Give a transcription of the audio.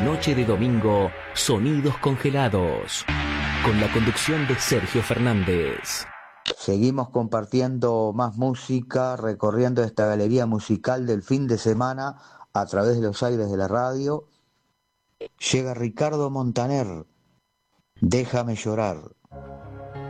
noche de domingo, Sonidos Congelados, con la conducción de Sergio Fernández. Seguimos compartiendo más música, recorriendo esta galería musical del fin de semana a través de los aires de la radio. Llega Ricardo Montaner, Déjame llorar.